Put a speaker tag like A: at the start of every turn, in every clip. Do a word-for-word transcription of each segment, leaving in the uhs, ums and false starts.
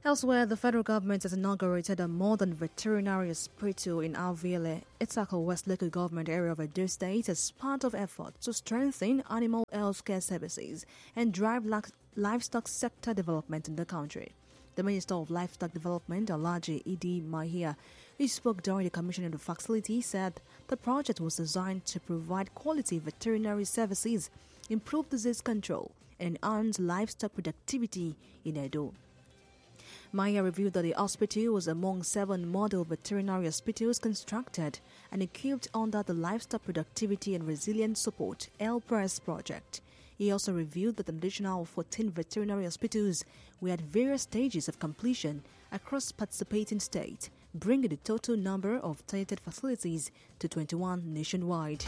A: Elsewhere, the federal government has inaugurated a modern veterinary hospital in Avile, Itako West local government area of Edo State as part of efforts to strengthen animal health care services and drive livestock sector development in the country. The Minister of Livestock Development, Alhaji Idi Mahia, who spoke during the commissioning of the facility, said the project was designed to provide quality veterinary services, improve disease control, and enhance livestock productivity in Edo. Mahia revealed that the hospital was among seven model veterinary hospitals constructed and equipped under the Livestock Productivity and Resilience Support L P R E S project. He also revealed that an additional fourteen veterinary hospitals were at various stages of completion across participating states, bringing the total number of targeted facilities to twenty-one nationwide.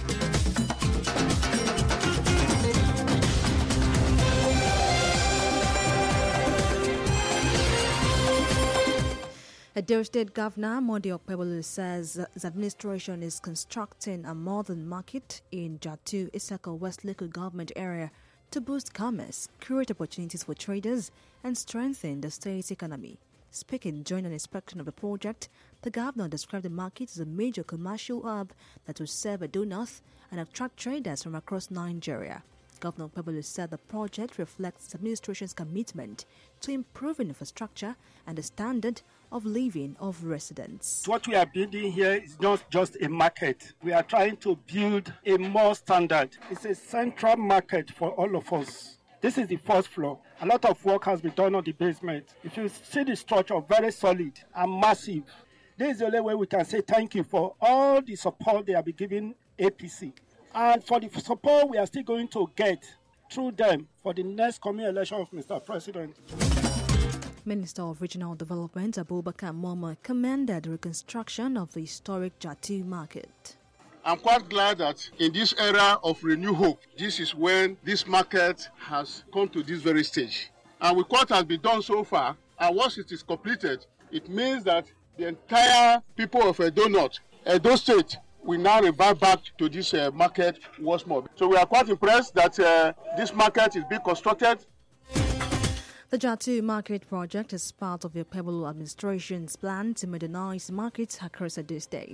A: Edo State Governor Monday Okpebholo says his administration is constructing a modern market in Jatu, Isaka West local government area to boost commerce, create opportunities for traders, and strengthen the state's economy. Speaking during an inspection of the project, the governor described the market as a major commercial hub that will serve Edo North and attract traders from across Nigeria. Governor Okpebholo said the project reflects his administration's commitment to improving infrastructure and the standard of living of residents.
B: What we are building here is not just a market. We are trying to build a more standard. It's a central market for all of us. This is the first floor. A lot of work has been done on the basement. If you see the structure, very solid and massive. This is the only way we can say thank you for all the support they have been giving A P C. And for the support we are still going to get through them for the next coming election of Mister President.
A: Minister of Regional Development Abubakar Momo commended the reconstruction of the historic Jatu market.
C: I'm quite glad that in this era of renewed hope, this is when this market has come to this very stage. And with what has been done so far, and once it is completed, it means that the entire people of Edo North, Edo State, we now revert back to this uh, market once more. So we are quite impressed that uh, this market is being constructed.
A: The Jatu Market project is part of the Okpebholo administration's plan to modernize markets across Edo State.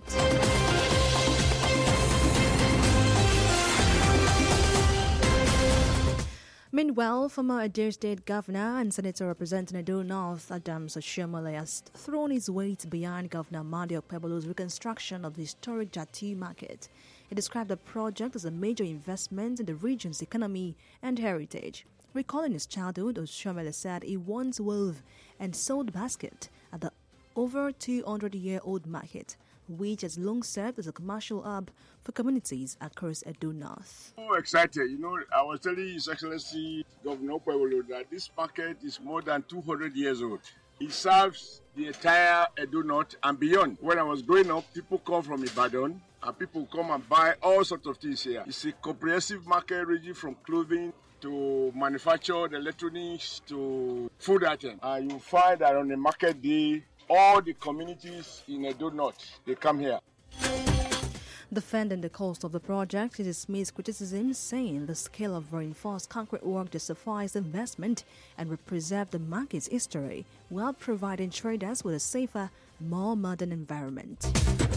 A: Meanwhile, former Edo State Governor and Senator representing Edo North, Adams Oshiomhole, has thrown his weight behind Governor Monday Okpebholo's reconstruction of the historic Jatu market. He described the project as a major investment in the region's economy and heritage. Recalling his childhood, Oshiomhole said he once wove and sold basket at the over two hundred year old market, which has long served as a commercial hub for communities across Edo North.
C: So excited. You know, I was telling His Excellency Governor Okpebholo that this market is more than two hundred years old. It serves the entire Edo North and beyond. When I was growing up, people come from Ibadan and people come and buy all sorts of things here. It's a comprehensive market ranging from clothing to manufactured electronics to food items. And you find that on the market day, all the communities in Edo North, they come here.
A: Defending the cost of the project, he dismissed criticism, saying the scale of reinforced concrete work justifies investment and will preserve the market's history while providing traders with a safer, more modern environment.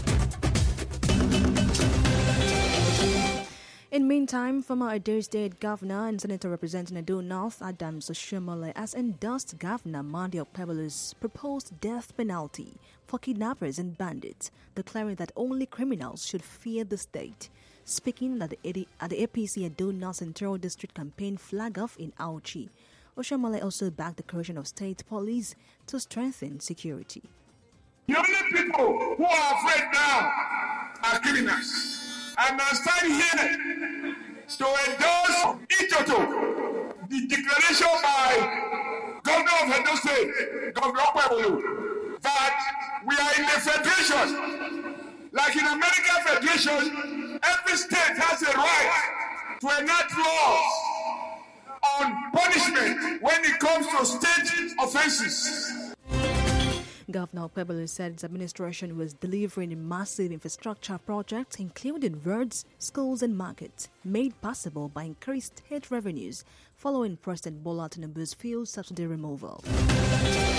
A: In the meantime, former Edo State Governor and Senator representing Edo North, Adams Oshiomhole, has endorsed Governor Monday Okpebholo's proposed death penalty for kidnappers and bandits, declaring that only criminals should fear the state. Speaking at the, at the A P C Edo North Central District campaign flag-off in Auchi, Oshiomhole also backed the creation of state police to strengthen security.
D: The only people who are afraid now are criminals. And I stand here to endorse Itoto, the declaration by Governor of Edo State, Governor Okpebholo, that we are in a federation. Like in American Federation, every state has a right to enact laws on punishment when it comes to state offenses.
A: Governor Okpebholo said his administration was delivering massive infrastructure projects, including roads, schools and markets, made possible by increased state revenues following President Bola Tinubu's fuel subsidy removal.